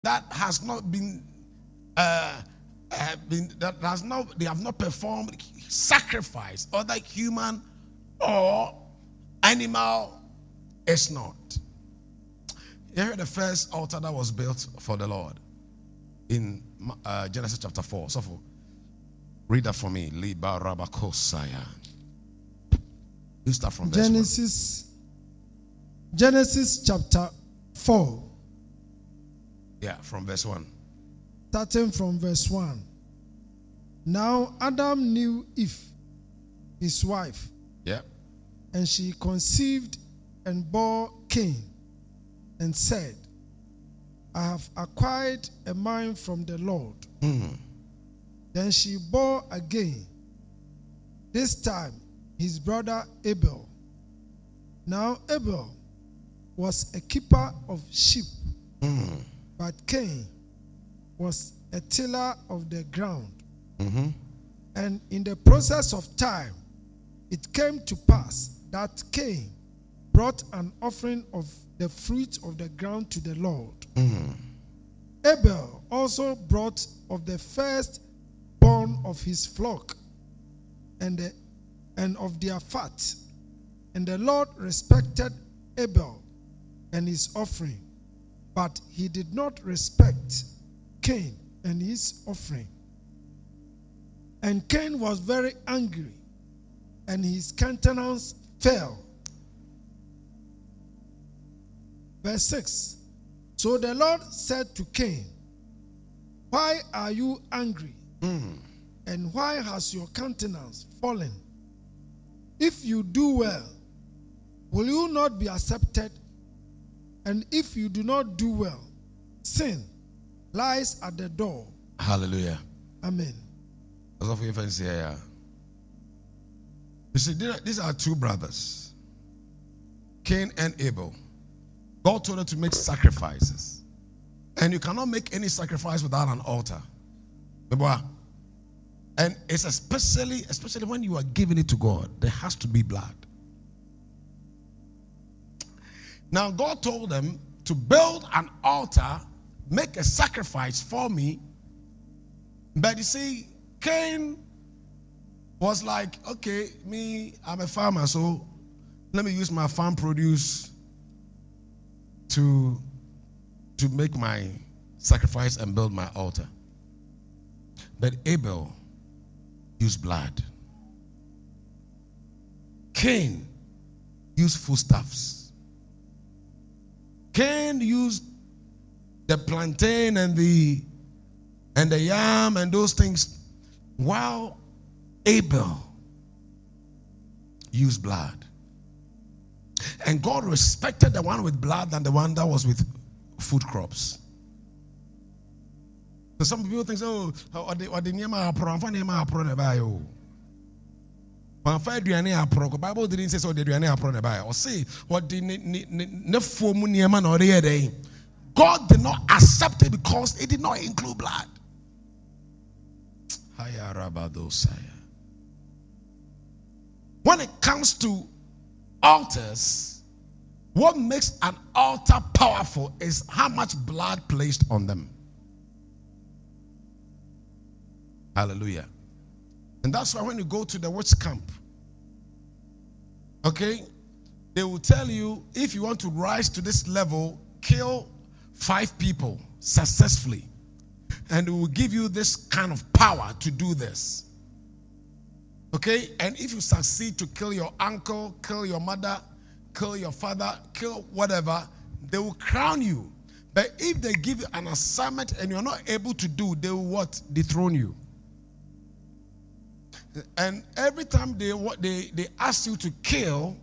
that has not been, they have not performed sacrifice, either human or animal, is not. Here the first altar that was built for the Lord in Genesis chapter 4. So read that for me. Liba Rabakosaya. You start from verse 1. Genesis chapter 4. Yeah, from verse 1. Starting from verse 1. Now Adam knew Eve, his wife. Yeah. And she conceived and bore Cain, and said, I have acquired a mind from the Lord. Then she bore again, this time his brother Abel. Now Abel was a keeper of sheep, but Cain was a tiller of the ground. And in the process of time, it came to pass that Cain brought an offering of the fruit of the ground to the Lord. Abel also brought of the firstborn of his flock and of their fat. And the Lord respected Abel and his offering, but he did not respect Cain and his offering. And Cain was very angry, and his countenance fell. Verse 6. So the Lord said to Cain, why are you angry? And why has your countenance fallen? If you do well, will you not be accepted? And if you do not do well, sin lies at the door. Hallelujah. Amen. You see, these are two brothers, Cain and Abel. God told them to make sacrifices. And you cannot make any sacrifice without an altar. And it's especially when you are giving it to God, there has to be blood. Now God told them to build an altar, make a sacrifice for me. But you see, Cain was like, okay, I'm a farmer, so let me use my farm produce to make my sacrifice and build my altar. But Abel used blood. Cain used foodstuffs. Cain used the plantain and the yam and those things, while Abel used blood. And God respected the one with blood than the one that was with food crops. So some people think, oh, the Bible didn't say so. God did not accept it because it did not include blood. When it comes to altars, what makes an altar powerful is how much blood placed on them. Hallelujah. And that's why when you go to the witch camp, okay, they will tell you, if you want to rise to this level, kill 5 people successfully, and it will give you this kind of power to do this. Okay, and if you succeed to kill your uncle, kill your mother, kill your father, kill whatever, they will crown you. But if they give you an assignment and you're not able to do, they will what? Dethrone you. And every time they ask you to kill,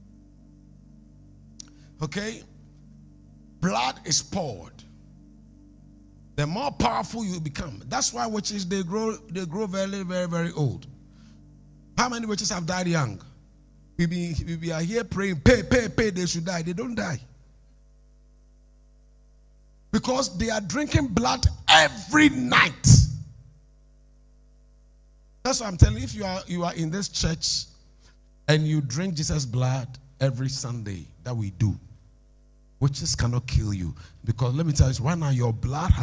okay, blood is poured. The more powerful you become. That's why witches, they grow very, very, very old. How many witches have died young? We are here praying, pay, they should die. They don't die. Because they are drinking blood every night. That's what I'm telling you. If you are in this church and you drink Jesus' blood every Sunday that we do, Witches cannot kill you. Because let me tell you, right now your blood